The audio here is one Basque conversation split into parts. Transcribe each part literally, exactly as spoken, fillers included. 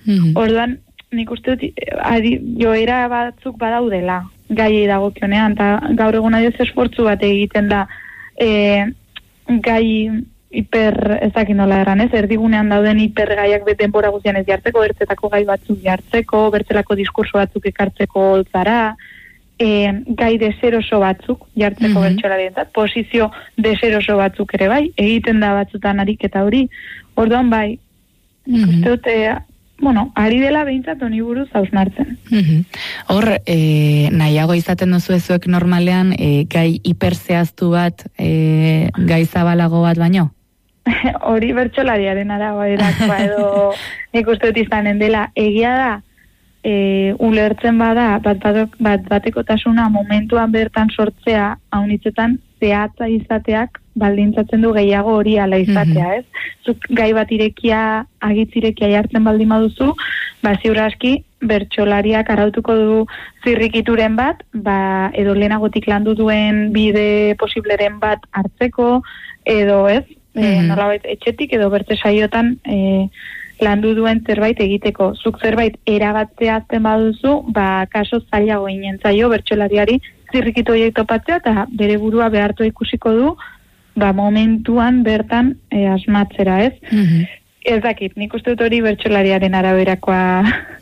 Mm-hmm. Orduan, nik uste dut, adi, joera batzuk badaudela, gai dagokionean, eta gaur egun adioz esfortzu bat egiten da, e, gai hiper, ezakin nola erran ez, erdigunean dauden hipergaiak denbora guztian ez jartzeko, bertzetako gai batzuk jartzeko, bertzelako diskurso batzuk ekartzeko holtzara, e, gai deseroso batzuk jartzeko mm-hmm. bertsolarientzat, posizio deseroso batzuk ere bai, egiten da batzutan ariketa hori, orduan bai, nik uste dute, bueno, ari dela behintzat honi buruz hausnartzen. Mm-hmm. Hor, e, nahiago izaten duzu ezuek normalean, e, gai hiperzehaztu bat, e, gai zabalago bat baino? Hori bertsolariaren aragoa edo nik uste dut izanen dela, egia da, E, ulertzen bada, bat, bat, bat batekotasuna momentuan bertan sortzea, haunitzetan zehatza izateak baldintzatzen du gehiago hori ala izatea, mm-hmm. ez? Zuk gai bat irekia, agitz irekia jartzen baldin baduzu, ba, ziur aski, bertsolariak arautuko du zirrikituren bat, ba, edo lehenagotik landu duen bide posibleren bat hartzeko, edo ez, mm-hmm. e, nolabait etxetik, edo bertze saiotan, e, landu duen zerbait egiteko. Zuk zerbait erabatzea azten baduzu, ba, kaso zailago inentzaio bertsolariari zirrikitu horiek topatzea, eta bere burua behartu ikusiko du, ba, momentuan bertan e, asmatzera, ez? Mm-hmm. Ez dakit, nik uste dut hori bertsolariaren araberakoa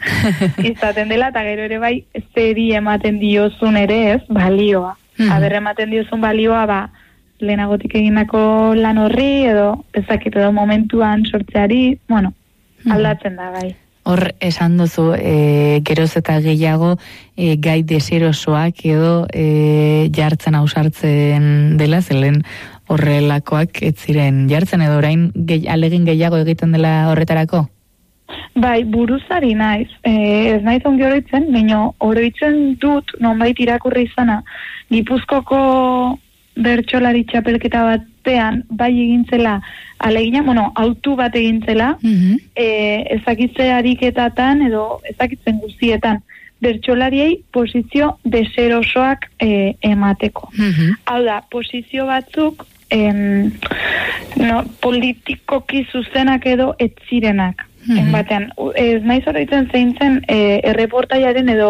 izaten dela, eta gero ere bai, zeri ematen diozun ere, ez? Balioa. Mm-hmm. Aber ematen diozun balioa, ba, lehenagotik egindako lan horri, edo, ez dakit, edo momentuan sortzeari, bueno, aldatzen da gai. Hor esan duzu, e, geroz eta gehiago e, gai deserosoak edo e, jartzen ausartzen dela, zelen horrelakoak ez ziren jartzen edo orain gehi, alegin gehiago egiten dela horretarako? Bai, buruzari naiz. E, ez naiz ongi oroitzen, baina oroitzen dut, nonbait irakurri izana, Gipuzkoko bertsolari txapelketa batean bai egintzela alegina, bueno, autu bat egintzela, mm-hmm. e, ezakitze ariketatan edo ezakitzen guztietan bertsolariei posizio deserosoak e, emateko. Mm-hmm. Hau da, posizio batzuk em, no, politikoki zuzenak edo etzirenak. Mm-hmm. Batean, ez naiz oroitzen zein zen e, erreportaiaren edo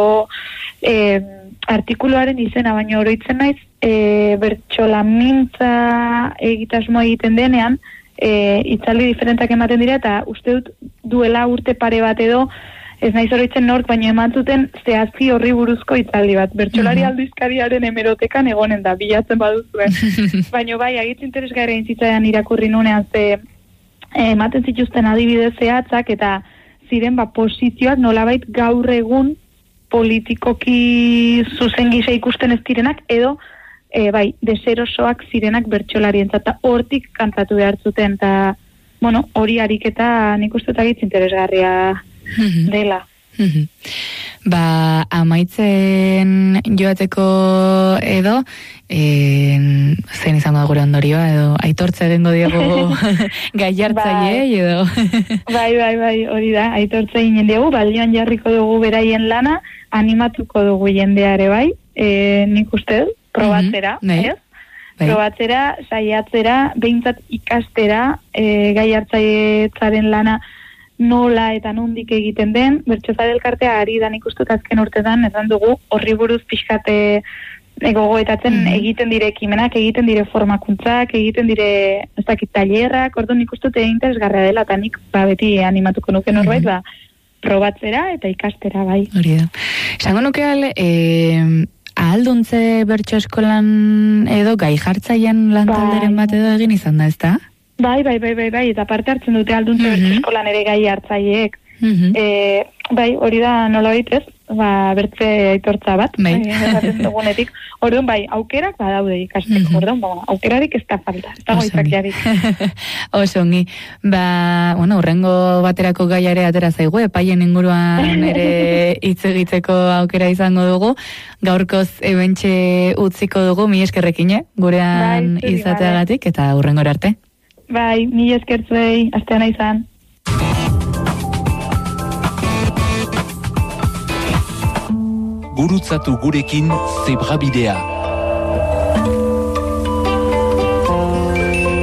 e, artikuluaren izena, baina oroitzen naiz e, bertsolamintza egitasmoa egiten denean, e, itzaldi diferentak ematen dira, eta uste dut duela urte pare bat edo, ez naiz oroitzen nork, baina eman zuten zehazki horri buruzko itzaldi bat. Bertsolari mm-hmm. aldizkariaren hemerotekan egonen da, bilatzen baduzuen. Baina bai, agitz interesgarri zitzaidan irakurri nunean, ze ematen zituzten adibidez zehatzak, eta ziren ba, posizioak nolabait gaur egun politikoki zuzen gisa ikusten ez direnak, edo e, bai, deserosoak zirenak bertsolarientzat, eta hortik kantatu behar zuten, eta bueno, hori ariketa nik uste agitz interesgarria mm-hmm. dela. Mm-hmm. Ba, amaitzen joateko edo, en, zein izango da gure ondorioa, edo aitortza egingo diego gai hartzaileei edo. bai, bai, bai, hori da, aitortza egin diegu, balioan jarriko dugu beraien lana, animatuko dugu jendeare bai, e, nik uste, probatzera, mm-hmm. ez? Bai. Probatzera, saiatzera, behintzat ikastera, e, gai hartzailetzaren lana nola eta nondik egiten den, bertsozale elkartea ari da nik uste azken urtetan, esan dugu, horri buruz pixkate gogoetatzen mm-hmm. egiten dire ekimenak, egiten dire formakuntzak, egiten dire, ez dakit, tailerrak, orduan nik uste interesgarria dela, eta nik ba, beti animatuko nuke norbait, mm-hmm. ba, probatzera eta ikastera, bai. Hori da. Esango nuke ale, e, ahalduntze bertso eskolan edo gai jartzaian lantalderen bat edo egin izan da, ez da? Bai, bai, bai, bai, bai, eta parte hartzen dute ahalduntze mm-hmm. bertso eskolan ere gai hartzaileek. Mm-hmm. E, bai, hori da nola baitez, ba, bertze aitortza bat, bai. Dugunetik. Orduan, bai, aukerak badaude ikasteko, mm-hmm. orduan, ba, aukerarik ez da falta, ez dago izakiarik. Oso ongi. Ba, bueno, urrengo baterako gaiare atera zaigu, epaien inguruan ere hitz egiteko aukera izango dugu. Gaurkoz ebentxe utziko dugu, mi eskerrekin, gurean bai, izateagatik, eta urrengora arte. Bai, mi eskertzuei, asteana izan. Gurutzatu gurekin Zebrabidea.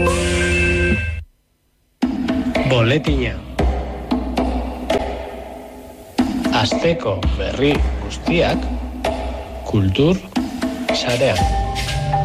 Boletina. Asteko berri guztiak kultur sarean.